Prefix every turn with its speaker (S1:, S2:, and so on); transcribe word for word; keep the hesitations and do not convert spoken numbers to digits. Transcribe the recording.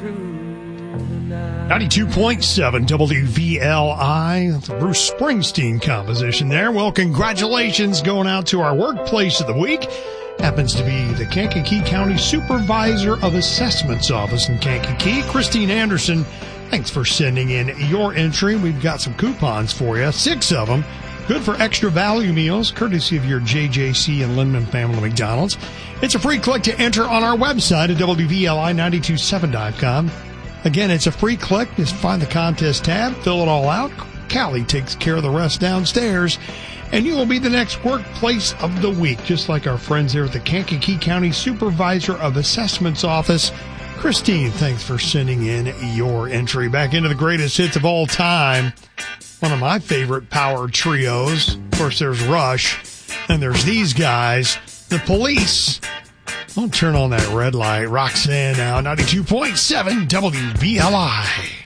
S1: ninety-two point seven W V L I. That's a Bruce Springsteen composition there. Well, congratulations going out to our workplace of the week. Happens to be the Kankakee County Supervisor of Assessments Office in Kankakee, Christine Anderson. Thanks for sending in your entry. We've got some coupons for you, six of them. Good for extra value meals, courtesy of your J J C and Lindman family McDonald's. It's a free click to enter on our website at W V L I nine two seven dot com. Again, it's a free click. Just find the contest tab, fill it all out. Callie takes care of the rest downstairs. And you will be the next workplace of the week, just like our friends here at the Kankakee County Supervisor of Assessments Office. Christine, thanks for sending in your entry. Back into the greatest hits of all time. One of my favorite power trios. Of course, there's Rush, and there's these guys, the Police. I'll turn on that red light. Roxanne now, ninety-two point seven W V L I.